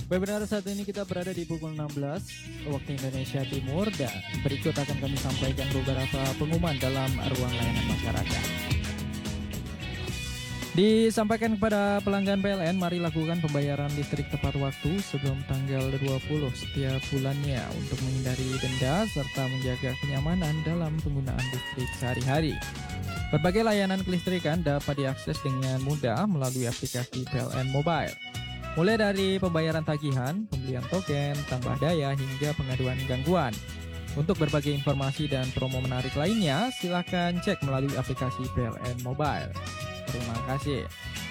Webinar saat ini kita berada di pukul 16 waktu Indonesia Timur dan berikut akan kami sampaikan beberapa pengumuman dalam ruang layanan masyarakat. Disampaikan kepada pelanggan PLN, mari lakukan pembayaran listrik tepat waktu sebelum tanggal 20 setiap bulannya untuk menghindari denda serta menjaga kenyamanan dalam penggunaan listrik sehari-hari. Berbagai layanan kelistrikan dapat diakses dengan mudah melalui aplikasi PLN Mobile. Mulai dari pembayaran tagihan, pembelian token, tambah daya, hingga pengaduan gangguan. Untuk berbagai informasi dan promo menarik lainnya, silakan cek melalui aplikasi PLN Mobile. Terima kasih.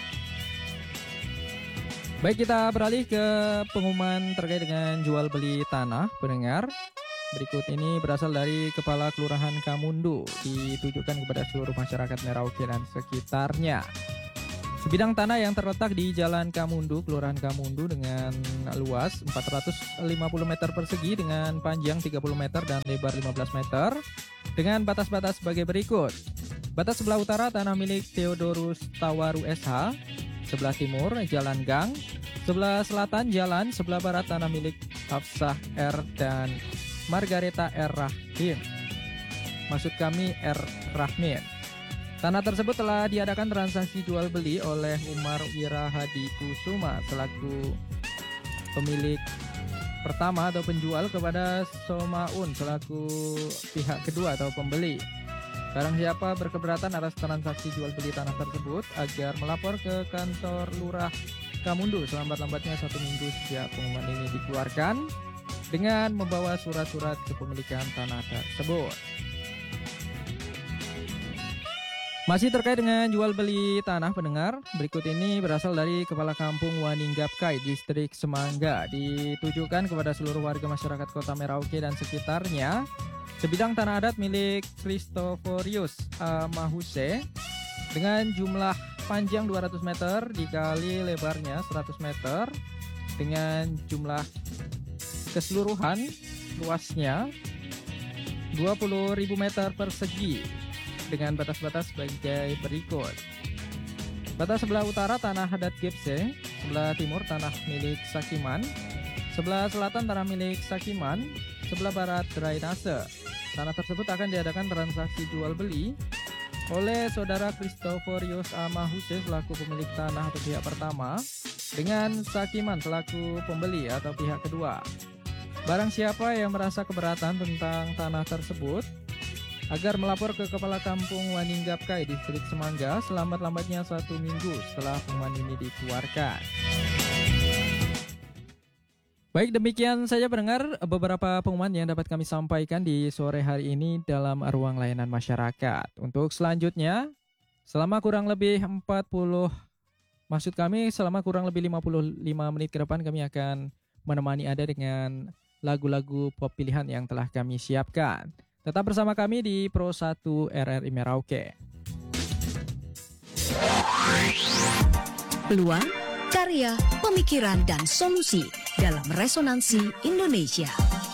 Baik, kita beralih ke pengumuman terkait dengan jual beli tanah, pendengar. Berikut ini berasal dari Kepala Kelurahan Kamundu, ditujukan kepada seluruh masyarakat Merauke dan sekitarnya. Sebidang tanah yang terletak di Jalan Kamundu, Kelurahan Kamundu dengan luas 450 meter persegi dengan panjang 30 meter dan lebar 15 meter dengan batas-batas sebagai berikut. Batas sebelah utara tanah milik Theodorus Tawaru SH, sebelah timur Jalan Gang, sebelah selatan jalan, sebelah barat tanah milik Hafsah R dan Margareta R. Rahim. Maksud kami R. Rahmin. Tanah tersebut telah diadakan transaksi jual beli oleh Umar Wirahadi Kusuma selaku pemilik pertama atau penjual kepada Somaun selaku pihak kedua atau pembeli. Barang siapa berkeberatan atas transaksi jual beli tanah tersebut agar melapor ke kantor Lurah Kamundu selambat-lambatnya 1 minggu sejak pengumuman ini dikeluarkan dengan membawa surat-surat kepemilikan tanah tersebut. Masih terkait dengan jual beli tanah, pendengar, berikut ini berasal dari Kepala Kampung Waninggapkai, Distrik Semangga, ditujukan kepada seluruh warga masyarakat Kota Merauke dan sekitarnya. Sebidang tanah adat milik Christophorius Mahuse dengan jumlah panjang 200 meter dikali lebarnya 100 meter dengan jumlah keseluruhan luasnya 20.000 meter persegi dengan batas-batas sebagai berikut. Batas sebelah utara tanah adat Gepse, sebelah timur tanah milik Sakiman, sebelah selatan tanah milik Sakiman, sebelah barat drainase. Tanah tersebut akan diadakan transaksi jual beli oleh saudara Christophorius Amahuse selaku pemilik tanah atau pihak pertama dengan Sakiman selaku pembeli atau pihak kedua. Barang siapa yang merasa keberatan tentang tanah tersebut agar melapor ke Kepala Kampung Waninggapkai, Distrik Semangga selambat-lambatnya 1 minggu setelah pengumuman ini dikeluarkan. Baik, demikian saja pendengar beberapa pengumuman yang dapat kami sampaikan di sore hari ini dalam ruang layanan masyarakat. Untuk selanjutnya, selama kurang lebih 55 menit ke depan kami akan menemani Anda dengan lagu-lagu pop pilihan yang telah kami siapkan. Tetap bersama kami di Pro 1 RRI Merauke. Peluang, karya, pemikiran, dan solusi dalam Resonansi Indonesia.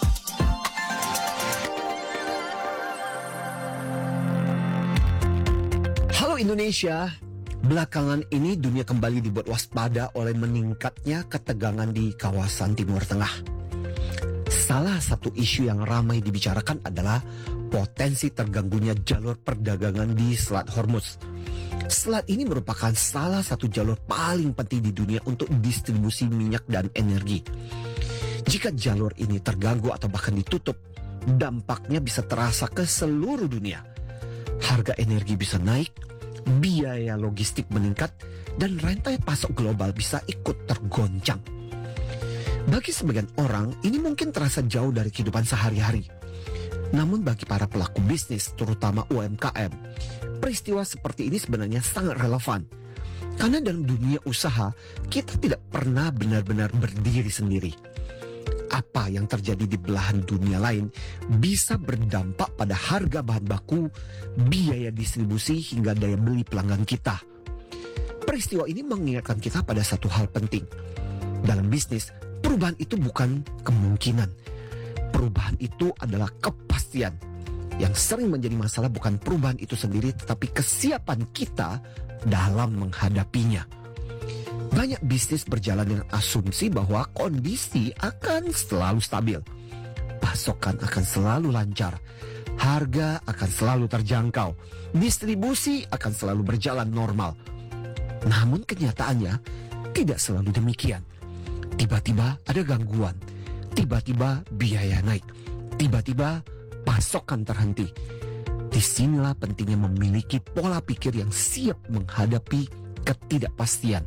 Halo Indonesia, belakangan ini dunia kembali dibuat waspada oleh meningkatnya ketegangan di kawasan Timur Tengah. Salah satu isu yang ramai dibicarakan adalah potensi terganggunya jalur perdagangan di Selat Hormuz. Selat ini merupakan salah satu jalur paling penting di dunia untuk distribusi minyak dan energi. Jika jalur ini terganggu atau bahkan ditutup, dampaknya bisa terasa ke seluruh dunia. Harga energi bisa naik, biaya logistik meningkat, dan rantai pasok global bisa ikut tergoncang. Bagi sebagian orang, ini mungkin terasa jauh dari kehidupan sehari-hari. Namun bagi para pelaku bisnis, terutama UMKM, peristiwa seperti ini sebenarnya sangat relevan. Karena dalam dunia usaha, kita tidak pernah benar-benar berdiri sendiri. Apa yang terjadi di belahan dunia lain bisa berdampak pada harga bahan baku, biaya distribusi, hingga daya beli pelanggan kita. Peristiwa ini mengingatkan kita pada satu hal penting. Dalam bisnis, perubahan itu bukan kemungkinan. Perubahan itu adalah kepastian. Yang sering menjadi masalah bukan perubahan itu sendiri, tetapi kesiapan kita dalam menghadapinya. Banyak bisnis berjalan dengan asumsi bahwa kondisi akan selalu stabil. Pasokan akan selalu lancar. Harga akan selalu terjangkau. Distribusi akan selalu berjalan normal. Namun kenyataannya tidak selalu demikian. Tiba-tiba ada gangguan. Tiba-tiba biaya naik. Tiba-tiba pasokan terhenti. Disinilah pentingnya memiliki pola pikir yang siap menghadapi ketidakpastian.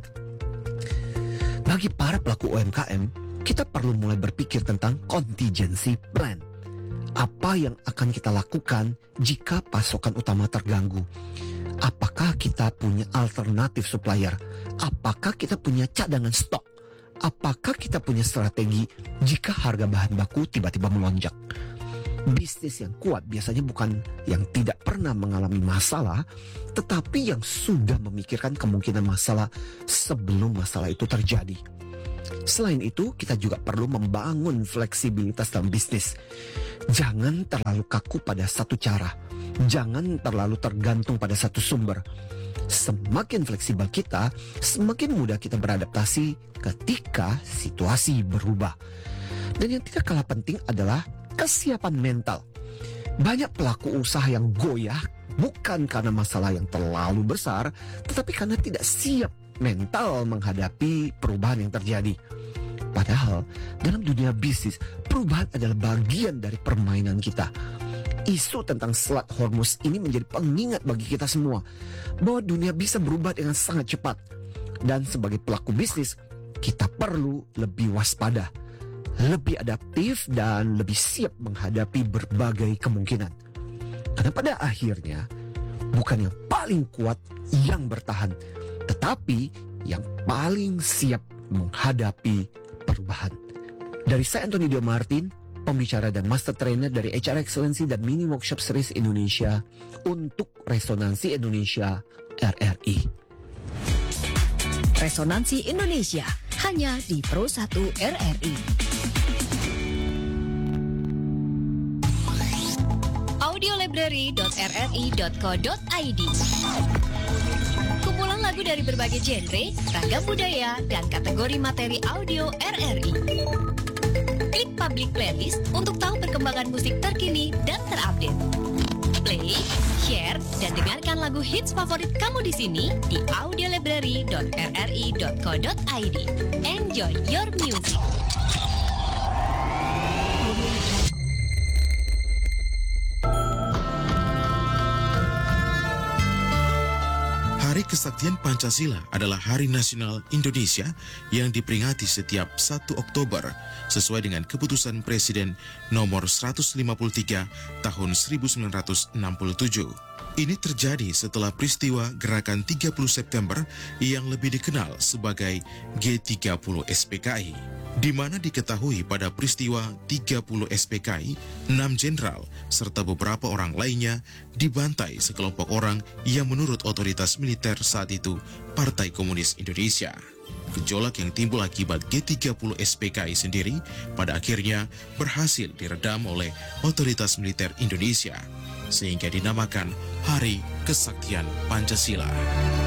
Bagi para pelaku UMKM, kita perlu mulai berpikir tentang contingency plan. Apa yang akan kita lakukan jika pasokan utama terganggu? Apakah kita punya alternatif supplier? Apakah kita punya cadangan stok? Apakah kita punya strategi jika harga bahan baku tiba-tiba melonjak? Bisnis yang kuat biasanya bukan yang tidak pernah mengalami masalah, tetapi yang sudah memikirkan kemungkinan masalah sebelum masalah itu terjadi. Selain itu, kita juga perlu membangun fleksibilitas dalam bisnis. Jangan terlalu kaku pada satu cara. Jangan terlalu tergantung pada satu sumber. Semakin fleksibel kita, semakin mudah kita beradaptasi ketika situasi berubah. Dan yang tidak kalah penting adalah kesiapan mental. Banyak pelaku usaha yang goyah bukan karena masalah yang terlalu besar, tetapi karena tidak siap mental menghadapi perubahan yang terjadi. Padahal dalam dunia bisnis, perubahan adalah bagian dari permainan kita. Isu tentang Selat Hormuz ini menjadi pengingat bagi kita semua bahwa dunia bisa berubah dengan sangat cepat. Dan sebagai pelaku bisnis, kita perlu lebih waspada, lebih adaptif, dan lebih siap menghadapi berbagai kemungkinan. Karena pada akhirnya, bukan yang paling kuat yang bertahan, tetapi yang paling siap menghadapi perubahan. Dari saya Anthony Dio Martin, pembicara dan master trainer dari HR Excellency dan Mini Workshop Series Indonesia untuk Resonansi Indonesia RRI. Resonansi Indonesia hanya di Pro 1 RRI. audiolibrary.rri.co.id. Kumpulan lagu dari berbagai genre, ragam budaya, dan kategori materi audio RRI. Klik public playlist untuk tahu perkembangan musik terkini dan terupdate. Play, share, dan dengarkan lagu hits favorit kamu di sini di audiolibrary.rri.co.id. Enjoy your music. Hari Kesaktian Pancasila adalah Hari Nasional Indonesia yang diperingati setiap 1 Oktober sesuai dengan keputusan Presiden nomor 153 tahun 1967. Ini terjadi setelah peristiwa Gerakan 30 September yang lebih dikenal sebagai G30 SPKI, di mana diketahui pada peristiwa 30 SPKI, 6 jenderal serta beberapa orang lainnya dibantai sekelompok orang yang menurut otoritas militer saat itu Partai Komunis Indonesia. Gejolak yang timbul akibat G30 SPKI sendiri pada akhirnya berhasil diredam oleh otoritas militer Indonesia, sehingga dinamakan Hari Kesaktian Pancasila.